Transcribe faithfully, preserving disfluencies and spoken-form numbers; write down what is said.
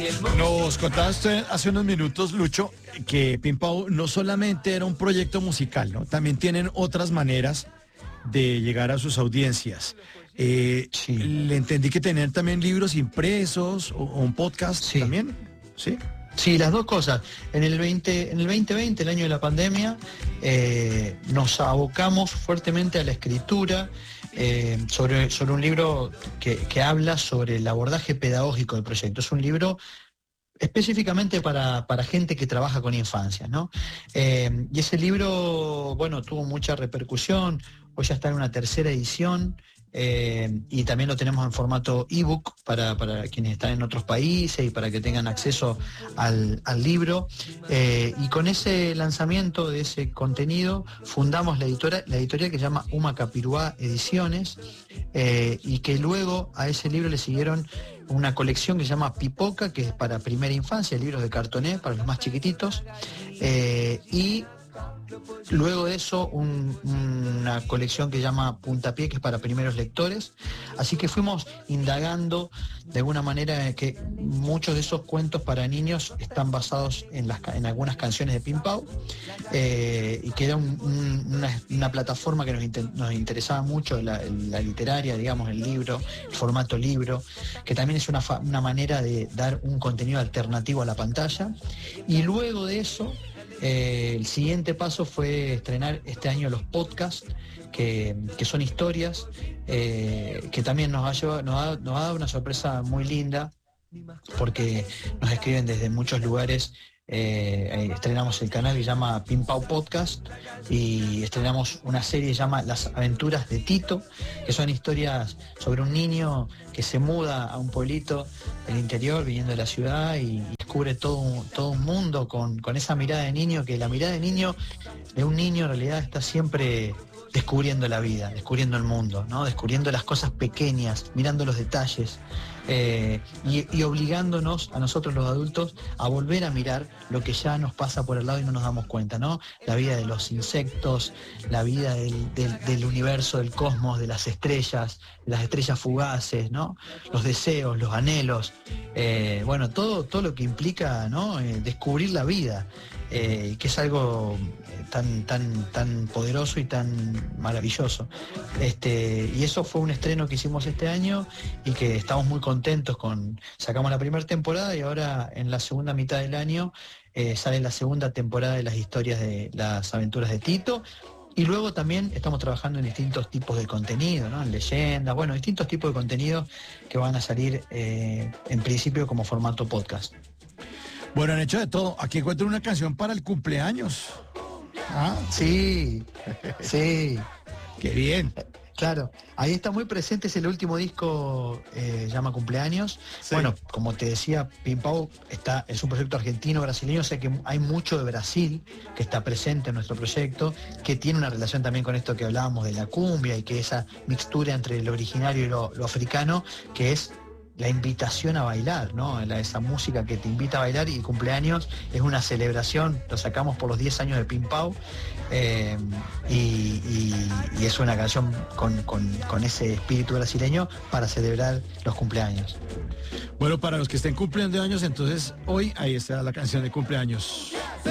Nos contaste hace unos minutos, Lucho, que Pimpao no solamente era un proyecto musical, ¿no? También tienen otras maneras de llegar a sus audiencias. Eh, Sí. Le entendí que tenían también libros impresos o, o un podcast Sí. también, ¿sí? Sí, las dos cosas. En el veinte, en el veinte veinte, el año de la pandemia, eh, nos abocamos fuertemente a la escritura eh, sobre, sobre un libro que, que habla sobre el abordaje pedagógico del proyecto. Es un libro específicamente para, para gente que trabaja con infancias, ¿no? Eh, y ese libro, bueno, tuvo mucha repercusión, hoy ya está en una tercera edición. Eh, y también lo tenemos en formato ebook para, para quienes están en otros países y para que tengan acceso al, al libro. Eh, y con ese lanzamiento de ese contenido fundamos la editora, la editorial que se llama Uma Capiruá Ediciones, eh, y que luego a ese libro le siguieron una colección que se llama Pipoca, que es para primera infancia, libros de cartoné para los más chiquititos, eh, y luego de eso un, una colección que se llama Puntapié, que es para primeros lectores. Así que fuimos indagando de alguna manera que muchos de esos cuentos para niños están basados en, las, en algunas canciones de Pimpao, eh, y que era un, un, una, una plataforma que nos, inter, nos interesaba mucho, la, la literaria, digamos, el libro, el formato libro, que también es una, fa, una manera de dar un contenido alternativo a la pantalla. Y luego de eso, Eh, el siguiente paso fue estrenar este año los podcasts, que, que son historias, eh, que también nos ha, llevado, nos, ha, nos ha dado una sorpresa muy linda, porque nos escriben desde muchos lugares. Eh, estrenamos el canal que se llama Pimpao Podcast, y estrenamos una serie que se llama Las Aventuras de Tito, que son historias sobre un niño que se muda a un pueblito del interior viniendo de la ciudad y, y descubre todo, todo un mundo con, con esa mirada de niño, que la mirada de niño de un niño en realidad está siempre descubriendo la vida, descubriendo el mundo, ¿no? Descubriendo las cosas pequeñas, mirando los detalles, eh, y, y obligándonos a nosotros los adultos a volver a mirar lo que ya nos pasa por el lado y no nos damos cuenta, ¿no? La vida de los insectos, la vida del, del, del universo, del cosmos, de las estrellas, de las estrellas fugaces, ¿no? Los deseos, los anhelos, eh, bueno, todo, todo lo que implica, ¿no? Eh, descubrir la vida. Eh, que es algo tan, tan, tan poderoso y tan maravilloso. Este, y eso fue un estreno que hicimos este año y que estamos muy contentos con. Sacamos la primera temporada y ahora en la segunda mitad del año eh, sale la segunda temporada de las historias de las aventuras de Tito. Y luego también estamos trabajando en distintos tipos de contenido, ¿no? En leyendas, bueno, distintos tipos de contenidos que van a salir eh, en principio como formato podcast. Bueno, han hecho de todo. Aquí encuentro una canción para el cumpleaños. Ah, sí, sí. Qué bien. Claro, ahí está muy presente, es el último disco, eh, llama Cumpleaños. Sí. Bueno, como te decía, Pimpao está, es un proyecto argentino, brasileño, o sea que hay mucho de Brasil que está presente en nuestro proyecto, que tiene una relación también con esto que hablábamos de la cumbia y que esa mixtura entre lo originario y lo, lo africano, que es la invitación a bailar, ¿no? La, esa música que te invita a bailar, y Cumpleaños es una celebración, lo sacamos por los diez años de Pimpao, eh, y, y, y es una canción con, con, con ese espíritu brasileño para celebrar los cumpleaños. Bueno, para los que estén cumpliendo años, entonces hoy ahí está la canción de cumpleaños.